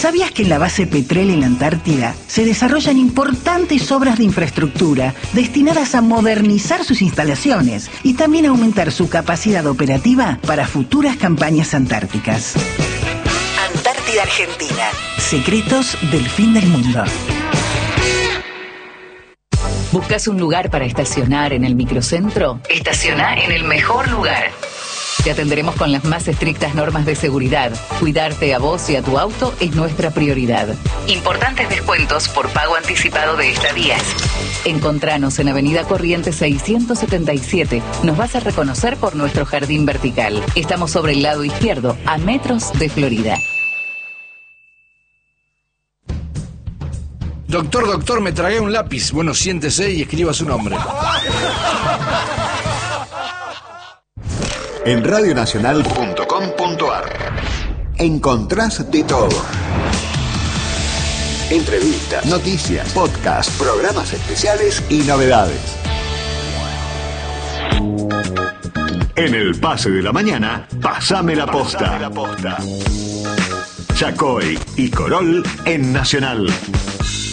¿Sabías que en la base Petrel en la Antártida se desarrollan importantes obras de infraestructura destinadas a modernizar sus instalaciones y también aumentar su capacidad operativa para futuras campañas antárticas? Antártida Argentina. Secretos del fin del mundo. ¿Buscas un lugar para estacionar en el microcentro? Estaciona en el mejor lugar. Te atenderemos con las más estrictas normas de seguridad. Cuidarte a vos y a tu auto es nuestra prioridad. Importantes descuentos por pago anticipado de estadías. Encontranos en Avenida Corrientes 677. Nos vas a reconocer por nuestro jardín vertical. Estamos sobre el lado izquierdo, a metros de Florida. Doctor, me tragué un lápiz. Bueno, siéntese y escriba su nombre. En radionacional.com.ar encontrás de todo. Entrevistas, noticias, podcasts, programas especiales y novedades. En el pase de la mañana, pasame la posta. Chacoy y Corol en Nacional.